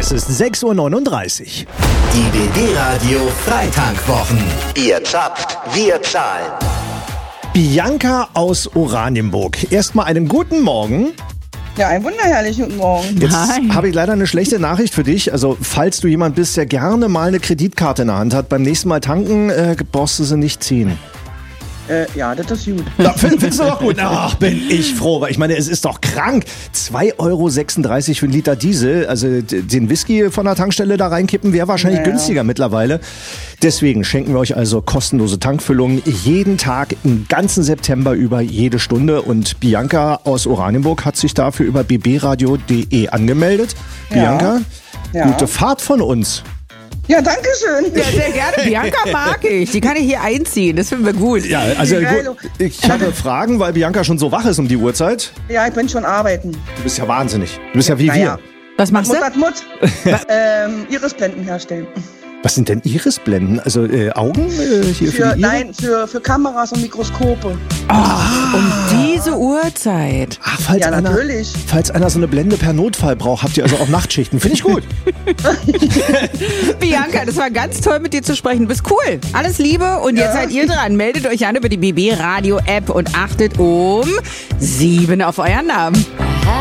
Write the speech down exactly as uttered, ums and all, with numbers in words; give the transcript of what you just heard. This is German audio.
Es ist sechs Uhr neununddreißig. Die B B-Radio Freitankwwochen. Ihr zapft, wir zahlen. Bianca aus Oranienburg. Erstmal einen guten Morgen. Ja, einen wunderherrlichen guten Morgen. Jetzt Hi. habe ich leider eine schlechte Nachricht für dich. Also, falls du jemand bist, der gerne mal eine Kreditkarte in der Hand hat, beim nächsten Mal tanken, äh, brauchst du sie nicht ziehen. Äh, ja, das ist gut. Ja, findest du doch gut? Ach, bin ich froh. Weil ich meine, es ist doch krank. zwei Euro sechsunddreißig für einen Liter Diesel. Also d- den Whisky von der Tankstelle da reinkippen wäre wahrscheinlich Naja. günstiger mittlerweile. Deswegen schenken wir euch also kostenlose Tankfüllungen jeden Tag im ganzen September über jede Stunde. Und Bianca aus Oranienburg hat sich dafür über b b radio punkt d e angemeldet. Ja. Bianca, Ja. gute Fahrt von uns. Ja, danke schön. Ja, sehr gerne. Bianca mag ich. Die kann ich hier einziehen. Das finden wir gut. Ja, also Geil. gut, ich habe Fragen, weil Bianca schon so wach ist um die Uhrzeit. Ja, ich bin schon arbeiten. Du bist ja wahnsinnig. Du bist ja wie Naja. wir. Was machst Mut, du? Mut, Mut. ähm, Irisblenden herstellen. Was sind denn Irisblenden? Also äh, Augen äh, hier für, Für, die Iris? nein, für, für Kameras und Mikroskope. Um diese Uhrzeit. Ach, falls, Ja, einer, natürlich. falls einer so eine Blende per Notfall braucht, habt ihr also auch Nachtschichten. Finde ich gut. Bianca, das war ganz toll mit dir zu sprechen. Du bist cool. Alles Liebe und jetzt Ja. seid ihr dran. Meldet euch an über die B B Radio App und achtet um sieben auf euren Namen.